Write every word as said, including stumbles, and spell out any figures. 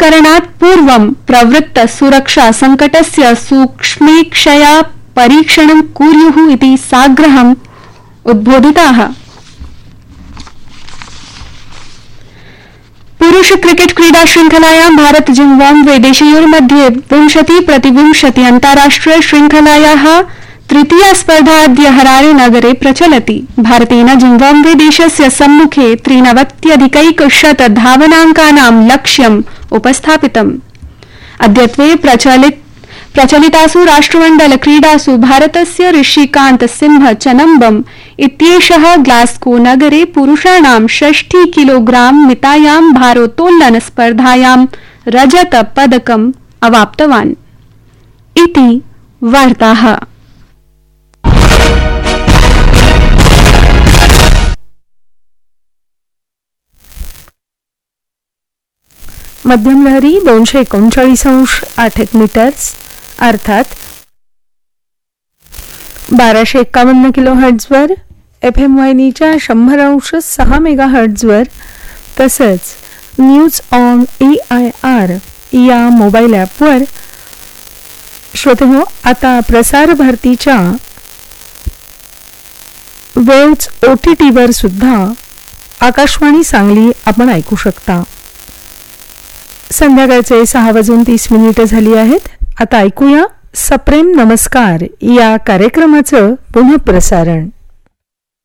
प्रमाणीकरणात् पूर्वं प्रवृत्त सुरक्षा संकटस्य सूक्ष्मेक्षया परीक्षणं कुर्युः इति साग्रहम् उद्बोधिताः। पुरुष क्रिकेट क्रीडा श्रृंखलायां भारत जिम्बाब्वे देशयोर्मध्ये विंशति प्रतिविंशति अन्ताराष्ट्रिय श्रृंखलायाः तृतीया स्पर्धा अद्य हरारे नगरे प्रचलति। भारतेन जिम्बाब्वे देशस्य सम्मुखे त्रिनवत्यधिकैकशत धावनाङ्कानां लक्ष्यम् उपस्थापितम्। अद्यत्वे प्रचलित प्रचलितासु राष्ट्रमण्डल क्रीडासु भारतस्य ऋषिकान्त सिंह चनम्बम इत्येषः ग्लास्गो नगरे पुरुषाणां षष्टि किलोग्राम मितायां भारोत्तोलन स्पर्धायां रजत पदकम् अवाप्तवान् इति वार्ताः। मध्यम लहरी दोनशे एकोणचाळीस अंश आठ एक मीटर्स अर्थात बाराशे एक्कावन्न किलो हर्ट्झवर, एफ एम वाहिनीच्या शंभर अंश सहा मेगा हर्ट्झवर तसंच news on A I R या मोबाईल ॲपवर श्रोतेहो, आता प्रसार भारतीच्या वेव्ज ओ टी टीवर सुद्धा आकाशवाणी सांगली आपण ऐकू शकता। संध्याकाळचे सहा वाजून तीस मिनिटं झाली आहेत। आता ऐकूया सप्रेम नमस्कार या कार्यक्रमाचं पुनःप्रसारण।